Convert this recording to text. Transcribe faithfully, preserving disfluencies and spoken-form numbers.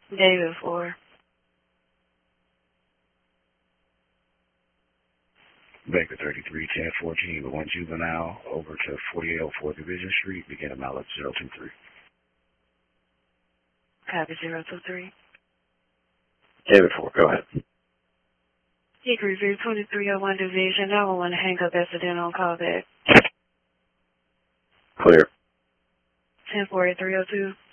David four. Baker thirty-three, ten fourteen, but one juvenile over to forty-eight oh four Division Street, begin a mileage zero two three. Copy zero two three. David four, go ahead. Hickory View twenty-three oh one Division, I will want to hang up accident on call back. Clear. ten forty-three oh two.